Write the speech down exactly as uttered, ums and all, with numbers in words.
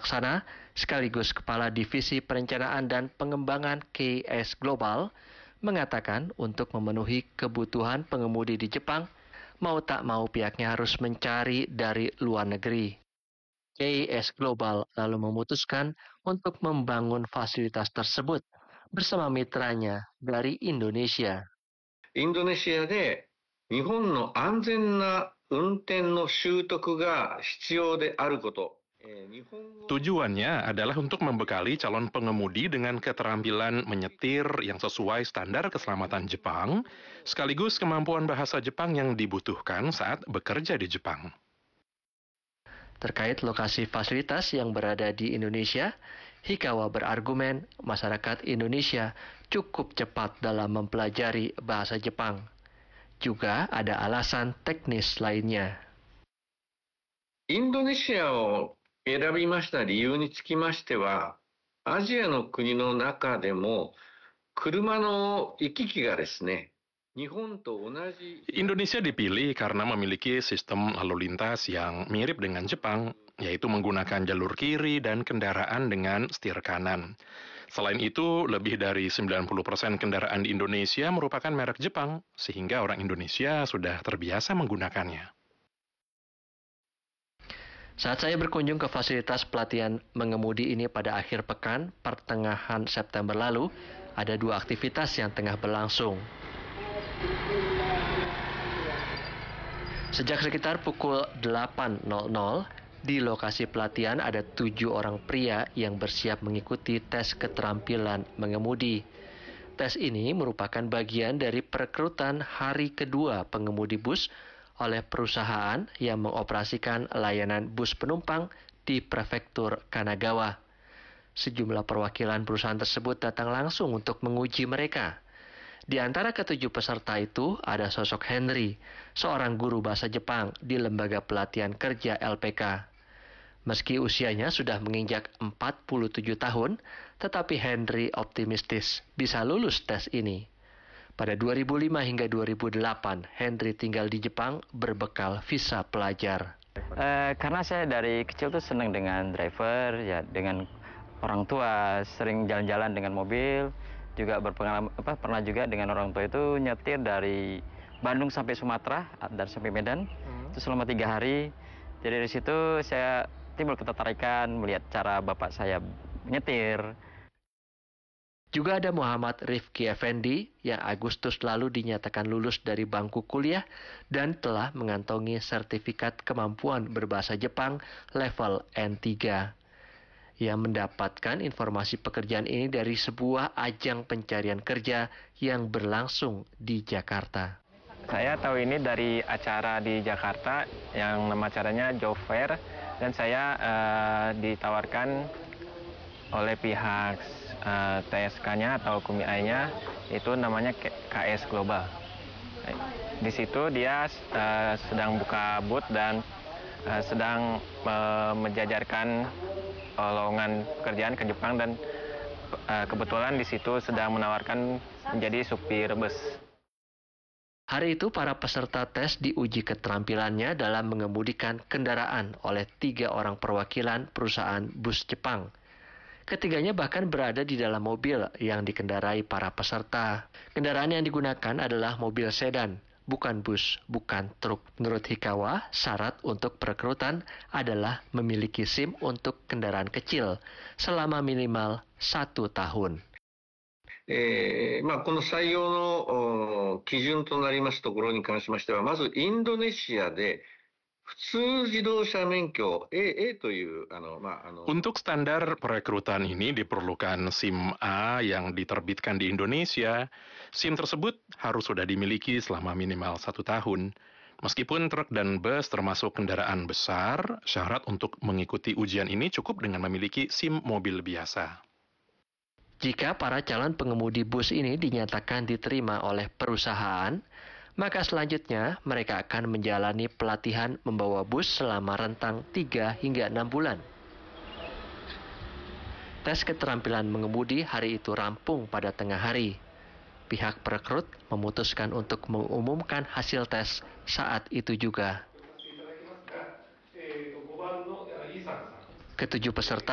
Laksana, sekaligus Kepala Divisi Perencanaan dan Pengembangan K S Global, mengatakan untuk memenuhi kebutuhan pengemudi di Jepang, mau tak mau pihaknya harus mencari dari luar negeri. K S Global lalu memutuskan untuk membangun fasilitas tersebut bersama mitranya dari Indonesia. インドネシアで日本の安全な運転の習得が必要であること。 Tujuannya adalah untuk membekali calon pengemudi dengan keterampilan menyetir yang sesuai standar keselamatan Jepang, sekaligus kemampuan bahasa Jepang yang dibutuhkan saat bekerja di Jepang. Terkait lokasi fasilitas yang berada di Indonesia, Hikawa berargumen masyarakat Indonesia cukup cepat dalam mempelajari bahasa Jepang. Juga ada alasan teknis lainnya. インドネシアを選びました理由につきましては、アジアの国の中でも車の行き来がですね、 Indonesia dipilih karena memiliki sistem lalu lintas yang mirip dengan Jepang, yaitu menggunakan jalur kiri dan kendaraan dengan setir kanan. Selain itu, lebih dari sembilan puluh persen kendaraan di Indonesia merupakan merek Jepang, sehingga orang Indonesia sudah terbiasa menggunakannya. Saat saya berkunjung ke fasilitas pelatihan mengemudi ini pada akhir pekan, pertengahan September lalu, ada dua aktivitas yang tengah berlangsung. Sejak sekitar pukul delapan nol nol, di lokasi pelatihan ada tujuh orang pria yang bersiap mengikuti tes keterampilan mengemudi. Tes ini merupakan bagian dari perekrutan hari kedua pengemudi bus oleh perusahaan yang mengoperasikan layanan bus penumpang di Prefektur Kanagawa. Sejumlah perwakilan perusahaan tersebut datang langsung untuk menguji mereka. Di antara ketujuh peserta itu ada sosok Henry, seorang guru bahasa Jepang di Lembaga Pelatihan Kerja L P K. Meski usianya sudah menginjak empat puluh tujuh tahun, tetapi Henry optimistis bisa lulus tes ini. Pada dua ribu lima hingga dua ribu delapan, Henry tinggal di Jepang berbekal visa pelajar. Eh, karena saya dari kecil tuh senang dengan driver, ya dengan orang tua, sering jalan-jalan dengan mobil. Juga berpengalaman apa pernah juga dengan orang tua itu nyetir dari Bandung sampai Sumatera dan sampai Medan hmm. itu selama tiga hari. Jadi dari situ saya timbul ketertarikan melihat cara bapak saya nyetir. Juga ada Muhammad Rifki Effendi yang Agustus lalu dinyatakan lulus dari bangku kuliah dan telah mengantongi sertifikat kemampuan berbahasa Jepang level N tiga. Yang mendapatkan informasi pekerjaan ini dari sebuah ajang pencarian kerja yang berlangsung di Jakarta. Saya tahu ini dari acara di Jakarta yang nama acaranya Job Fair, dan saya uh, ditawarkan oleh pihak uh, T S K-nya atau K U M I-nya, itu namanya K S Global. Di situ dia uh, sedang buka booth dan uh, sedang uh, menjajarkan lowongan pekerjaan ke Jepang, dan uh, kebetulan di situ sedang menawarkan menjadi supir bus. Hari itu para peserta tes diuji keterampilannya dalam mengemudikan kendaraan oleh tiga orang perwakilan perusahaan bus Jepang. Ketiganya bahkan berada di dalam mobil yang dikendarai para peserta. Kendaraan yang digunakan adalah mobil sedan, bukan bus, bukan truk. Menurut Hikawa, syarat untuk perekrutan adalah memiliki SIM untuk kendaraan kecil selama minimal satu tahun. えーまあ、この採用の基準となりますところに関しましては、まずインドネシアで普通自動車免許 A, A というあの、まあ、あの Untuk standar perekrutan ini diperlukan SIM A yang diterbitkan di Indonesia. SIM tersebut harus sudah dimiliki selama minimal satu tahun. Meskipun truk dan bus termasuk kendaraan besar, syarat untuk mengikuti ujian ini cukup dengan memiliki SIM mobil biasa. Jika para calon pengemudi bus ini dinyatakan diterima oleh perusahaan, maka selanjutnya mereka akan menjalani pelatihan membawa bus selama rentang tiga hingga enam bulan. Tes keterampilan mengemudi hari itu rampung pada tengah hari. Pihak perekrut memutuskan untuk mengumumkan hasil tes saat itu juga. Ketujuh peserta